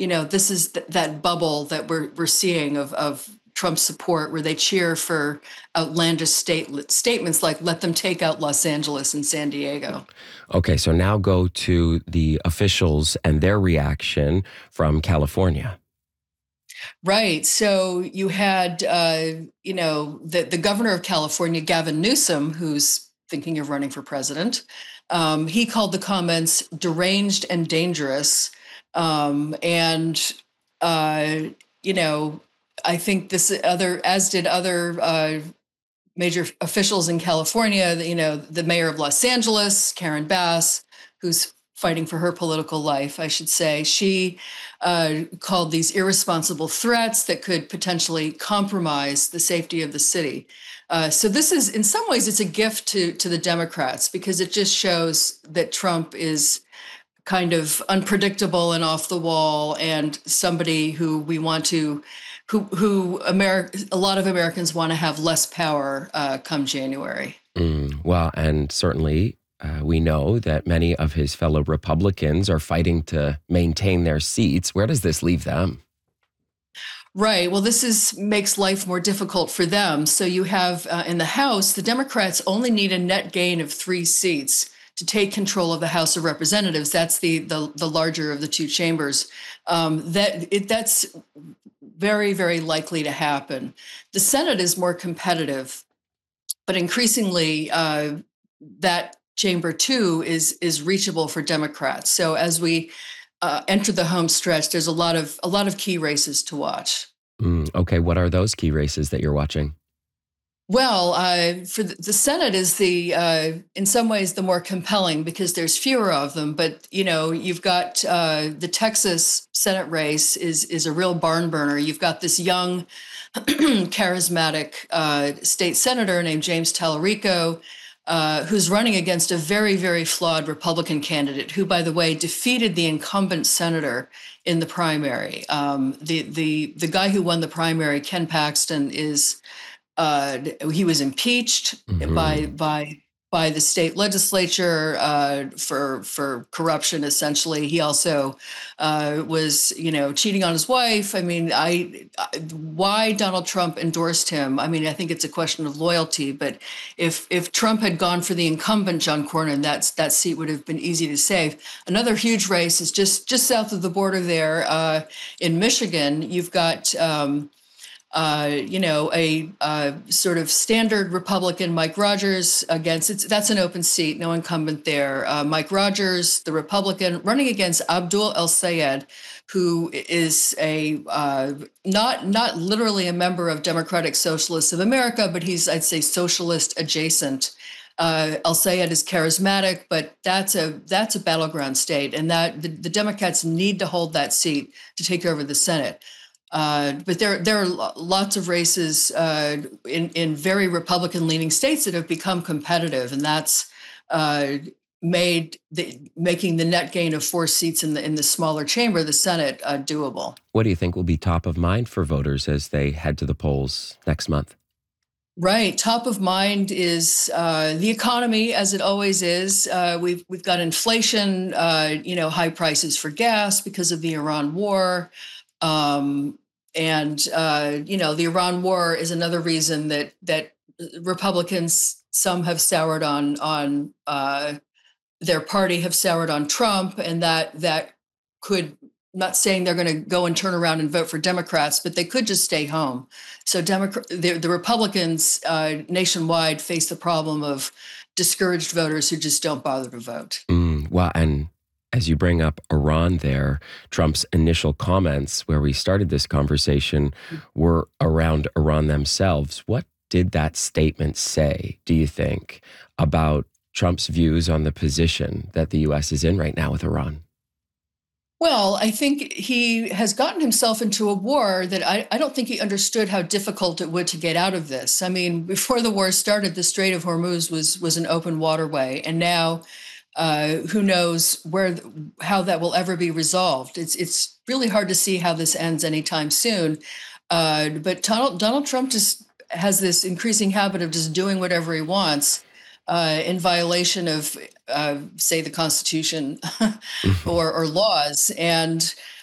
this is that bubble that we're seeing of Trump's support, where they cheer for outlandish statements like "Let them take out Los Angeles and San Diego." Okay, so now go to the officials and their reaction from California. Right. So you had, the governor of California, Gavin Newsom, who's thinking of running for president. He called the comments deranged and dangerous. And, I think as did other major officials in California, the mayor of Los Angeles, Karen Bass, who's fighting for her political life, I should say. She called these irresponsible threats that could potentially compromise the safety of the city. So this is, in some ways, it's a gift to the Democrats, because it just shows that Trump is kind of unpredictable and off the wall, and somebody who we want to, a lot of Americans want to have less power come January. Well, and certainly we know that many of his fellow Republicans are fighting to maintain their seats. Where does this leave them? Right. Well, makes life more difficult for them. So you have in the House, the Democrats only need a net gain of 3 seats to take control of the House of Representatives. That's the larger of the 2 chambers. That's very, very likely to happen. The Senate is more competitive, but increasingly that chamber 2 is reachable for Democrats. So as we enter the home stretch, there's a lot of key races to watch. Okay, what are those key races that you're watching? Well, for the Senate is in some ways the more compelling, because there's fewer of them. But you've got the Texas Senate race is a real barn burner. You've got this young, charismatic state senator named James Tallarico, who's running against a very, very flawed Republican candidate, who, by the way, defeated the incumbent senator in the primary. The guy who won the primary, Ken Paxton, he was impeached by the state legislature for corruption. Essentially, he also was cheating on his wife. I mean, why Donald Trump endorsed him? I mean, I think it's a question of loyalty. But if Trump had gone for the incumbent, John Cornyn, that seat would have been easy to save. Another huge race is just south of the border there in Michigan. You've got a sort of standard Republican, Mike Rogers, that's an open seat, no incumbent there. Mike Rogers, the Republican, running against Abdul El-Sayed, who is not literally a member of Democratic Socialists of America, but he's, I'd say, socialist adjacent. El-Sayed is charismatic, but that's a battleground state, and that the Democrats need to hold that seat to take over the Senate. But there are lots of races in very Republican-leaning states that have become competitive, and that's making the net gain of 4 seats in the smaller chamber, the Senate, doable. What do you think will be top of mind for voters as they head to the polls next month? Right. Top of mind is the economy, as it always is. We've got inflation, high prices for gas because of the Iran war. The Iran war is another reason that Republicans, some have soured on their party, have soured on Trump, and that could, not saying they're going to go and turn around and vote for Democrats, but they could just stay home. So the Republicans nationwide face the problem of discouraged voters who just don't bother to vote. Well, and as you bring up Iran there, Trump's initial comments where we started this conversation were around Iran themselves. What did that statement say, do you think, about Trump's views on the position that the U.S. is in right now with Iran? Well, I think he has gotten himself into a war that I don't think he understood how difficult it would to get out of this. I mean, before the war started, the Strait of Hormuz was an open waterway, and now who knows how that will ever be resolved. It's really hard to see how this ends anytime soon. But Donald Trump just has this increasing habit of just doing whatever he wants in violation of, say, the Constitution or laws. And